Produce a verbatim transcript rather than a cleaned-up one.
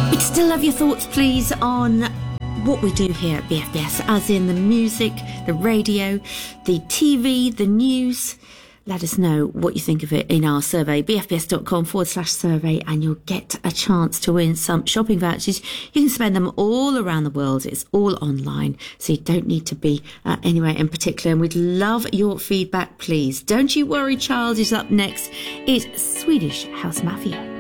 We'd still love your thoughts, please, on what we do here at B F B S, as in the music, the radio, the T V, the news. Let us know what you think of it in our survey, bfbs.com forward slash survey, and you'll get a chance to win some shopping vouchers. You can spend them all around the world. It's all online, so you don't need to be uh, anywhere in particular. And we'd love your feedback, please. Don't You Worry Child is up next. It's Swedish House Mafia.